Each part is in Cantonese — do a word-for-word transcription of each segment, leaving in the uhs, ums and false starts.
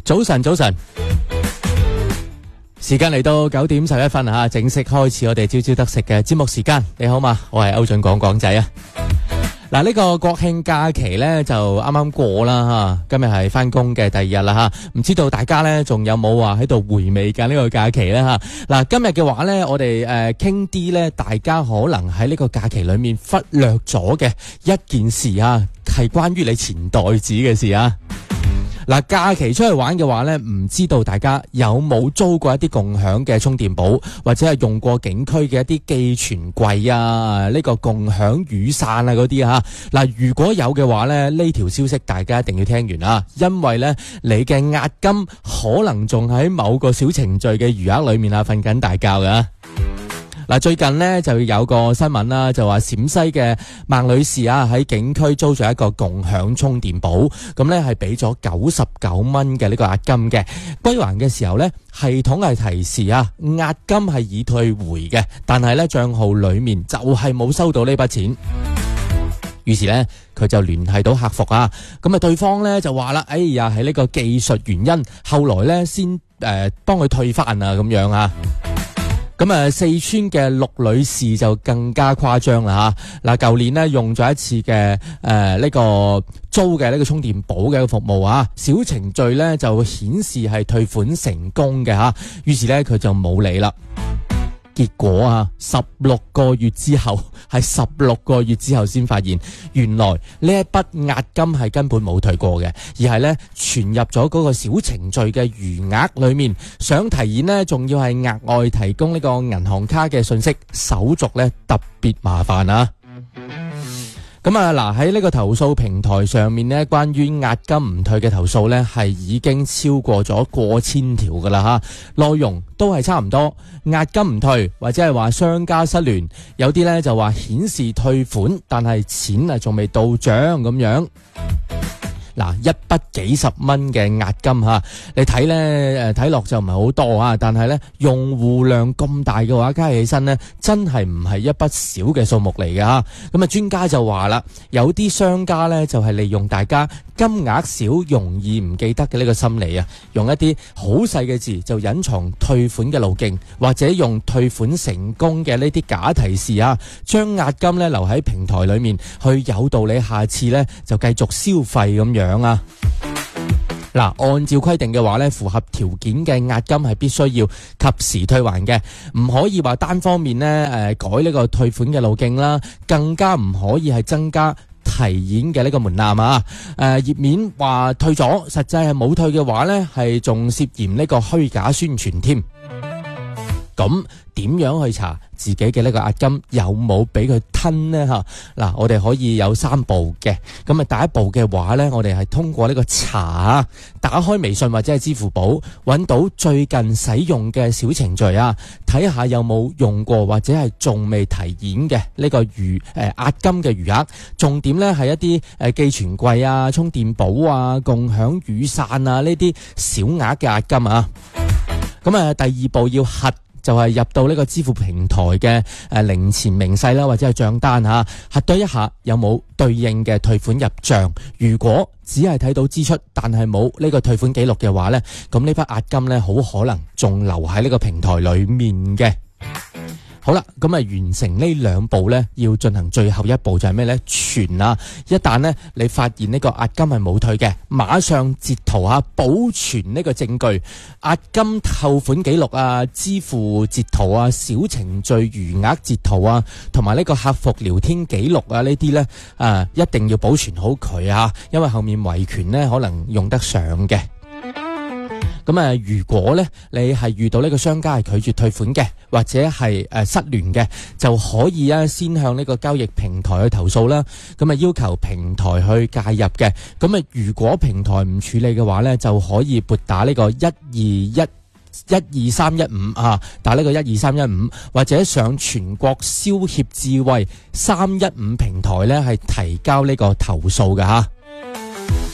早晨，早晨，時間嚟到九點十一分啊，正式開始我哋朝朝得食嘅節目時間。你好嘛，我係歐俊廣廣仔啊。嗱，呢個國慶假期咧就啱啱過啦吓，今日係翻工嘅第二日啦吓，唔知道大家咧仲有冇話喺度回味緊呢個假期咧吓？嗱，今日嘅話咧，我哋誒傾啲咧，大家可能喺呢個假期裏面忽略咗嘅一件事啊，係關於你錢袋子嘅事啊。嗱，假期出去玩嘅話咧，唔知道大家有冇租過一啲共享嘅充電寶，或者係用過景區嘅一啲寄存櫃啊，呢個共享雨傘啊嗰啲啊。嗱，如果有嘅話咧，呢條消息大家一定要聽完啊，因為咧你嘅押金可能仲喺某個小程序嘅餘額裏面啊，瞓緊大覺噶。嗱，最近呢就有個新聞啦，就話陝西嘅孟女士啊喺景區租咗一個共享充電寶，咁呢係俾咗九十九蚊嘅呢個押金嘅。歸還嘅時候呢，系統係提示啊，押金係已退回嘅，但係呢賬號裏面就係冇收到呢筆錢。於是呢，佢就聯繫到客服啊，咁啊對方呢就話啦，哎呀係呢個技術原因，後來呢先誒幫佢退翻啊咁樣啊。咁啊，四川嘅陸女士就更加誇張啦吓！嗱，舊年呢用咗一次嘅誒呢個租嘅呢個充電寶嘅一個服務啊，小程序呢就顯示係退款成功嘅吓，於是呢佢就冇理啦。結果啊，十六個月之後，係十六個月之後先發現，原來呢一筆押金係根本冇退過嘅，而係呢存入咗嗰個小程序嘅餘額裏面。想提現呢，仲要係額外提供呢個銀行卡嘅信息，手續呢特別麻煩啊！咁啊，嗱喺呢個投訴平台上面呢，關於押金唔退嘅投訴呢，係已經超過咗過千條噶啦吓，內容都係差唔多，押金唔退或者係話商家失聯，有啲呢就話顯示退款，但係錢啊仲未到賬咁樣。嗱，一筆幾十蚊嘅押金吓，你睇咧誒睇落就唔係好多啊，但係咧用戶量咁大嘅話，加起身咧真係唔係一筆小嘅數目嚟嘅吓。咁啊，專家就話啦，有啲商家咧就係利用大家金額少、容易唔記得嘅呢個心理啊，用一啲好細嘅字就隱藏退款嘅路徑，或者用退款成功嘅呢啲假提示啊，將押金咧留喺平台裏面，去誘導你下次咧就繼續消費咁樣。啊，嗱，按照規定嘅話咧，符合條件嘅押金係必須要及時退還嘅，唔可以話單方面咧誒改呢個退款嘅路徑啦，更加唔可以係增加提現嘅呢個門檻啊！誒，頁面話退咗，實際係冇退嘅話咧，係仲涉嫌呢個虛假宣傳添。咁點樣去查自己嘅呢個押金有冇俾佢吞呢？吓，嗱，我哋可以有三步嘅。咁啊，第一步嘅話呢，我哋係通過呢個查，打開微信或者係支付寶，揾到最近使用嘅小程序啊，睇下有冇用過或者係仲未提現嘅呢個餘誒押金嘅餘額。重點呢係一啲誒寄存櫃啊、充電寶啊、共享雨傘啊呢啲小額嘅押金啊。咁啊，第二步要核。就係入到呢個支付平台嘅誒零錢明細啦，或者係賬單吓，核對一下有冇對應嘅退款入賬。如果只係睇到支出，但係冇呢個退款記錄嘅話呢，咁呢筆押金呢，好可能仲留喺呢個平台裏面嘅。好啦，咁啊完成呢兩步呢，要進行最後一步就係咩呢？存啊！一旦呢，你發現呢個押金係冇退嘅，馬上截圖啊，保存呢個證據，押金扣款記錄啊、支付截圖啊、小程序餘額截圖啊，同埋呢個客服聊天記錄啊呢啲呢，啊一定要保存好佢啊，因為後面維權呢可能用得上嘅。咁啊，如果咧你係遇到呢個商家係拒絕退款嘅，或者係誒失聯嘅，就可以啊先向呢個交易平台去投訴啦。咁啊要求平台去介入嘅。咁啊如果平台唔處理嘅話咧，就可以撥打呢個一二一一二三一五啊，打呢個一二三一五，或者上全國消協智慧三一五平台咧係提交呢個投訴嘅吓。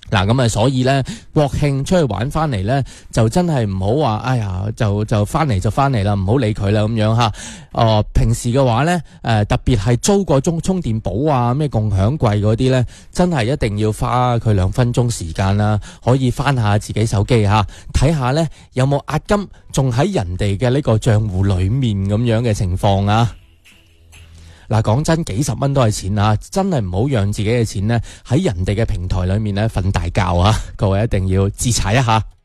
嗱咁啊，所以咧國慶出去玩翻嚟咧，就真係唔好話，哎呀，就就翻嚟就翻嚟啦，唔好理佢啦咁樣吓。哦，平時嘅話咧，誒、呃、特別係租個中充電寶啊，咩共享櫃嗰啲咧，真係一定要花佢兩分鐘時間啦，可以翻下自己手機吓，睇下咧有冇押金仲喺人哋嘅呢個賬戶裏面咁樣嘅情況啊。嗱，講真，幾十蚊都係錢啊！真係唔好讓自己嘅錢呢喺人哋嘅平台裏面呢瞓大覺啊！各位一定要自查一下。